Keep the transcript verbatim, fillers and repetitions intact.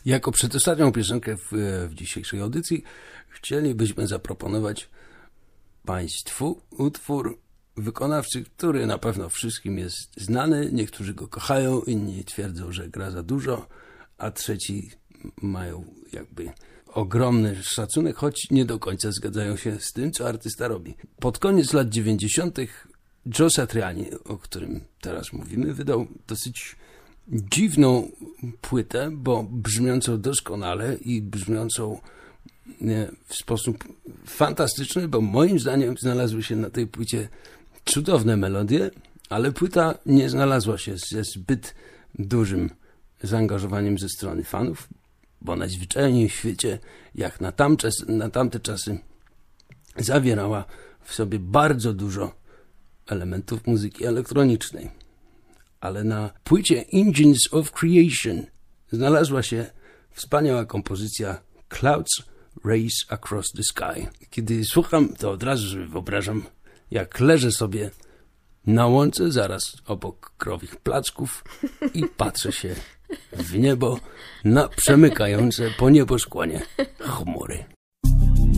Jako przedostatnią piosenkę w, w dzisiejszej audycji chcielibyśmy zaproponować Państwu utwór wykonawcy, który na pewno wszystkim jest znany. Niektórzy go kochają, inni twierdzą, że gra za dużo, a trzeci mają jakby ogromny szacunek, choć nie do końca zgadzają się z tym, co artysta robi. Pod koniec lat dziewięćdziesiątych Joe Satriani, o którym teraz mówimy, wydał dosyć dziwną płytę, bo brzmiącą doskonale i brzmiącą nie, w sposób fantastyczny, bo moim zdaniem znalazły się na tej płycie cudowne melodie, ale płyta nie znalazła się ze zbyt dużym zaangażowaniem ze strony fanów, bo najzwyczajniej w świecie, jak na, tamte, na tamte czasy, zawierała w sobie bardzo dużo elementów muzyki elektronicznej. Ale na płycie Engines of Creation znalazła się wspaniała kompozycja Clouds Race Across the Sky. Kiedy słucham, to od razu sobie wyobrażam, jak leżę sobie na łące zaraz obok krowich placków i patrzę się w niebo na przemykające po nieboskłonie chmury.